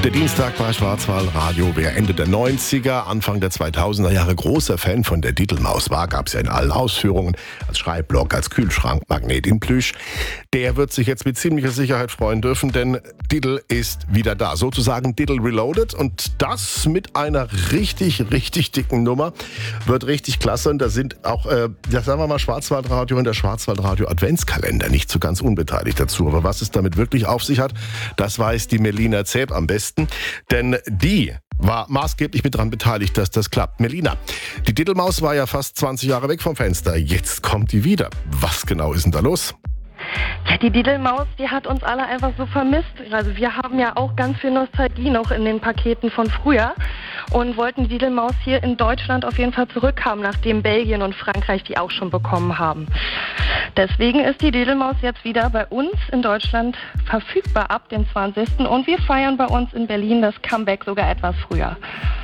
Der Dienstag bei Schwarzwaldradio. Wer Ende der 90er, Anfang der 2000er Jahre großer Fan von der Diddlemaus war, gab es ja in allen Ausführungen, als Schreibblock, als Kühlschrank, Magnet in Plüsch. Der wird sich jetzt mit ziemlicher Sicherheit freuen dürfen, denn Diddle ist wieder da. Sozusagen Diddle Reloaded und das mit einer richtig dicken Nummer. Wird richtig klasse und da sind auch, sagen wir mal, Schwarzwaldradio und der Schwarzwaldradio Adventskalender nicht so ganz unbeteiligt dazu. Aber was es damit wirklich auf sich hat, das weiß die Melina Zäb am besten. Denn die war maßgeblich mit daran beteiligt, dass das klappt. Melina, die Diddlemaus war ja fast 20 Jahre weg vom Fenster. Jetzt kommt die wieder. Was genau ist denn da los? Ja, die Diddlemaus, die hat uns alle einfach so vermisst. Also wir haben ja auch ganz viel Nostalgie noch in den Paketen von früher und wollten die Diddlemaus hier in Deutschland auf jeden Fall zurückhaben, nachdem Belgien und Frankreich die auch schon bekommen haben. Deswegen ist die Diddlemaus jetzt wieder bei uns in Deutschland verfügbar ab dem 20. Und wir feiern bei uns in Berlin das Comeback sogar etwas früher.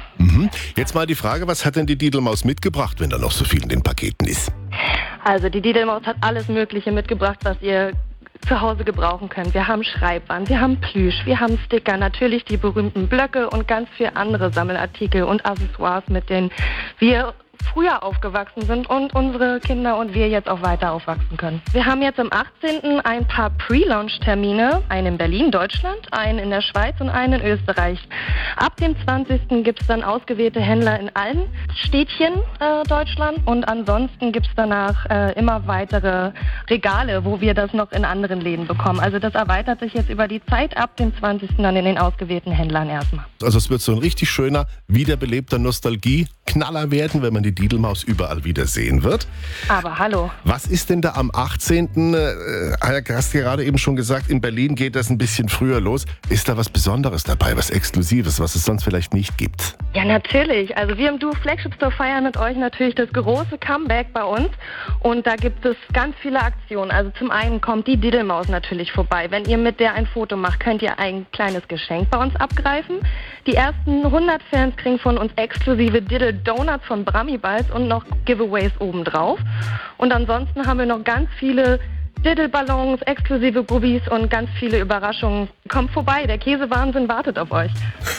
Jetzt mal die Frage, was hat denn die Diddlemaus mitgebracht, wenn da noch so viel in den Paketen ist? Also die Diddlemaus hat alles Mögliche mitgebracht, was ihr zu Hause gebrauchen könnt. Wir haben Schreibwaren, wir haben Plüsch, wir haben Sticker, natürlich die berühmten Blöcke und ganz viele andere Sammelartikel und Accessoires, mit denen wir früher aufgewachsen sind und unsere Kinder und wir jetzt auch weiter aufwachsen können. Wir haben jetzt am 18. ein paar Pre-Launch-Termine, einen in Berlin, Deutschland, einen in der Schweiz und einen in Österreich. Ab dem 20. gibt es dann ausgewählte Händler in allen Städtchen Deutschland und ansonsten gibt es danach immer weitere Regale, wo wir das noch in anderen Läden bekommen. Also das erweitert sich jetzt über die Zeit ab dem 20. dann in den ausgewählten Händlern erstmal. Also es wird so ein richtig schöner, wiederbelebter Nostalgie-Knaller werden, wenn man die Diddlemaus überall wieder sehen wird. Aber hallo. Was ist denn da am 18.? Hast du gerade eben schon gesagt, in Berlin geht das ein bisschen früher los. Ist da was Besonderes dabei, was Exklusives, was es sonst vielleicht nicht gibt? Ja, natürlich. Also wir im Duo Flagship Store feiern mit euch natürlich das große Comeback bei uns. Und da gibt es ganz viele Aktionen. Also zum einen kommt die Diddlemaus natürlich vorbei. Wenn ihr mit der ein Foto macht, könnt ihr ein kleines Geschenk bei uns abgreifen. Die ersten 100 Fans kriegen von uns exklusive Diddle Donuts von Bramiballs und noch Giveaways obendrauf. Und ansonsten haben wir noch ganz viele Diddle-Ballons, exklusive Goodies und ganz viele Überraschungen. Kommt vorbei, der Käsewahnsinn wartet auf euch.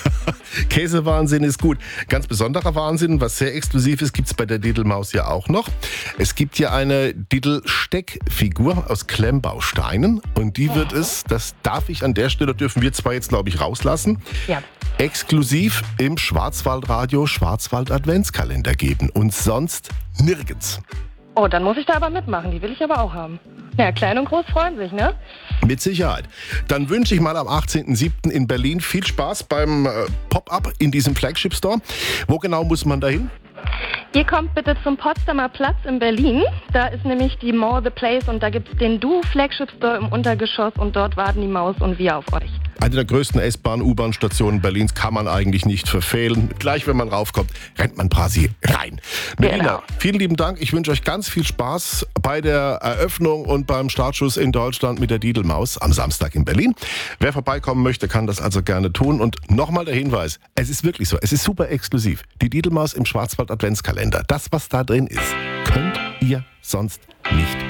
Käsewahnsinn ist gut. Ganz besonderer Wahnsinn, was sehr Exklusives, gibt es bei der Diddlemaus ja auch noch. Es gibt ja eine Diddle-Steckfigur aus Klemmbausteinen und die wird es, das darf ich an der Stelle, dürfen wir zwar jetzt, glaube ich, rauslassen, Ja. exklusiv im Schwarzwaldradio Schwarzwald Adventskalender geben und sonst nirgends. Oh, dann muss ich da aber mitmachen, die will ich aber auch haben. Ja, klein und groß freuen sich, ne? Mit Sicherheit. Dann wünsche ich mal am 18.07. in Berlin viel Spaß beim Pop-Up in diesem Flagship Store. Wo genau muss man da hin? Ihr kommt bitte zum Potsdamer Platz in Berlin. Da ist nämlich die More the Place und da gibt es den Duo Flagship Store im Untergeschoss und dort warten die Maus und wir auf euch. Eine der größten S-Bahn-, U-Bahn-Stationen Berlins kann man eigentlich nicht verfehlen. Gleich, wenn man raufkommt, rennt man quasi rein. Melina, Genau. vielen lieben Dank. Ich wünsche euch ganz viel Spaß bei der Eröffnung und beim Startschuss in Deutschland mit der Diddlemaus am Samstag in Berlin. Wer vorbeikommen möchte, kann das also gerne tun. Und nochmal der Hinweis, es ist wirklich so, es ist super exklusiv. Die Diddlemaus im Schwarzwald Adventskalender. Das, was da drin ist, könnt ihr sonst nicht